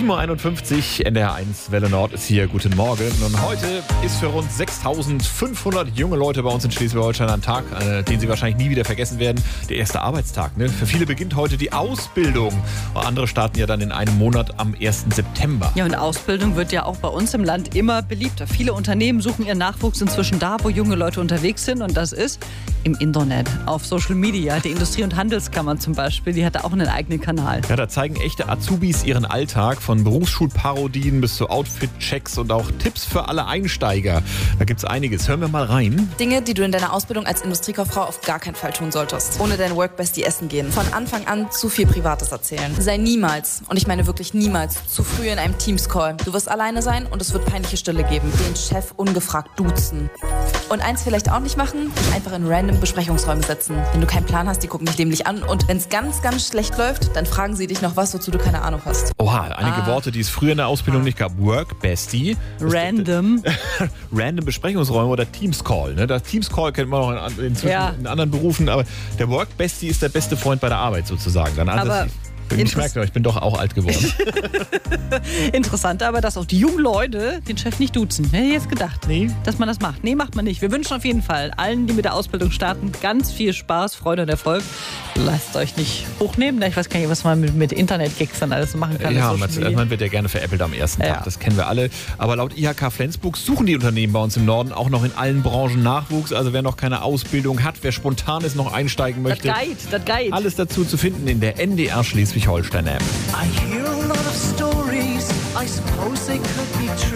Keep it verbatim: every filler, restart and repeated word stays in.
sieben Uhr einundfünfzig, N D R eins Welle Nord ist hier. Guten Morgen. Und heute ist für rund sechstausendfünfhundert junge Leute bei uns in Schleswig-Holstein ein Tag, äh, den sie wahrscheinlich nie wieder vergessen werden. Der erste Arbeitstag. Ne? Für viele beginnt heute die Ausbildung. Und andere starten ja dann in einem Monat am ersten September. Ja, und Ausbildung wird ja auch bei uns im Land immer beliebter. Viele Unternehmen suchen ihren Nachwuchs inzwischen da, wo junge Leute unterwegs sind. Und das ist im Internet, auf Social Media. Die Industrie- und Handelskammer zum Beispiel, die hat auch einen eigenen Kanal. Ja, da zeigen echte Azubis ihren Alltag, von Berufsschulparodien bis zu Outfit-Checks und auch Tipps für alle Einsteiger. Da gibt's einiges. Hören wir mal rein. Dinge, die du in deiner Ausbildung als Industriekauffrau auf gar keinen Fall tun solltest. Ohne dein Workbestie essen gehen. Von Anfang an zu viel Privates erzählen. Sei niemals, und ich meine wirklich niemals, zu früh in einem Teams-Call. Du wirst alleine sein und es wird peinliche Stille geben. Den Chef ungefragt duzen. Und eins vielleicht auch nicht machen, dich einfach in random Besprechungsräume setzen. Wenn du keinen Plan hast, die gucken dich dämlich an. Und wenn es ganz, ganz schlecht läuft, dann fragen sie dich noch was, wozu du keine Ahnung hast. Oha, einige Ah. Worte, die es früher in der Ausbildung nicht gab. Work-Bestie. Random. Random Besprechungsräume oder Teams-Call. Ne? Das Teams-Call kennt man auch in, inzwischen Ja. in anderen Berufen, aber der Work-Bestie ist der beste Freund bei der Arbeit sozusagen. Dann Aber ich, ich merke, ich bin doch auch alt geworden. Interessant aber, dass auch die jungen Leute den Chef nicht duzen. Hätte ich jetzt gedacht, Nee. dass man das macht. Nee, macht man nicht. Wir wünschen auf jeden Fall allen, die mit der Ausbildung starten, ganz viel Spaß, Freude und Erfolg. Lasst euch nicht hochnehmen. Ich weiß gar nicht, was man mit, mit Internet-Gags dann alles machen kann. Ja, Das man, ist so schwierig. man wird ja gerne veräppelt am ersten Ja. Tag, das kennen wir alle. Aber laut I H K Flensburg suchen die Unternehmen bei uns im Norden auch noch in allen Branchen Nachwuchs. Also wer noch keine Ausbildung hat, wer spontan ist, noch einsteigen Das möchte. Guide, das Guide. Alles dazu zu finden in der N D R Schleswig-Holstein-App. I hear a lot of stories, I suppose they could be true.